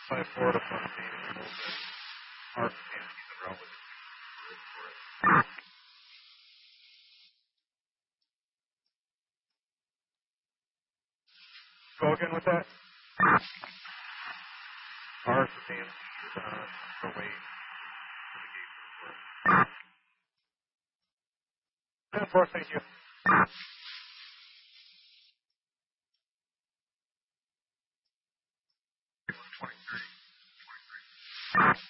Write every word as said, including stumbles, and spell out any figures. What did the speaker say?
By Florida plus eight a little bit. Our fantasy that are out with it. Go again with that. Ours is fantasy uh, the weight for the gate for the And of course, thank you. twenty-three. twenty-three.